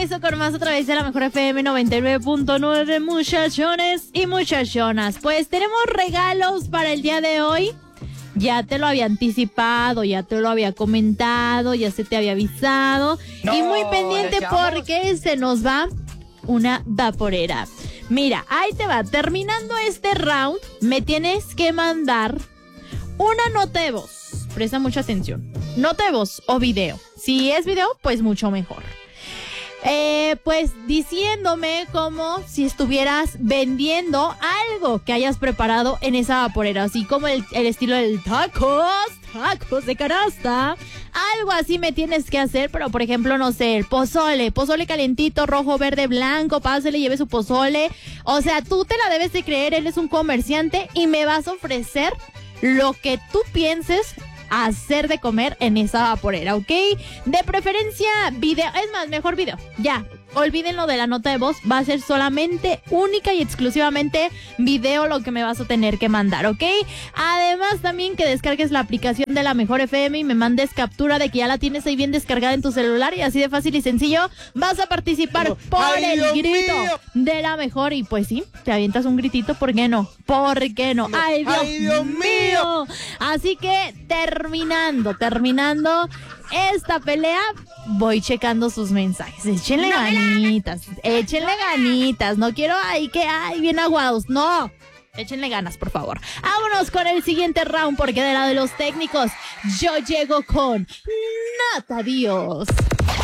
regreso con más a través de la mejor FM 99.9, muchachones y muchachonas. Pues tenemos regalos para el día de hoy. Ya te lo había anticipado, ya te lo había comentado, ya se te había avisado. Y muy pendiente porque se nos va una vaporera. Mira, ahí te va. Terminando este round, me tienes que mandar una nota de voz. Presta mucha atención. Nota de voz o video. Si es video, pues mucho mejor. Pues diciéndome como si estuvieras vendiendo algo que hayas preparado en esa vaporera, así como el estilo del tacos de canasta, algo así me tienes que hacer, pero por ejemplo, no sé, el pozole calientito, rojo, verde, blanco, pásale, lleve su pozole, o sea, tú te la debes de creer, él es un comerciante y me vas a ofrecer lo que tú pienses hacer de comer en esa vaporera, ¿ok? De preferencia video, es más, mejor video, ya, olvídenlo de la nota de voz, va a ser solamente, única y exclusivamente video lo que me vas a tener que mandar, ¿ok? Además también que descargues la aplicación de la Mejor FM y me mandes captura de que ya la tienes ahí bien descargada en tu celular y así de fácil y sencillo vas a participar por el grito de la Mejor y pues sí, te avientas un gritito, ¿por qué no? ¿Por qué no? ¡Ay, Dios mío! Así que terminando esta pelea, voy checando sus mensajes. Échenle ganitas. No quiero ahí que bien aguados. No, échenle ganas, por favor. Vámonos con el siguiente round, porque de la de los técnicos, yo llego con Nata Dios.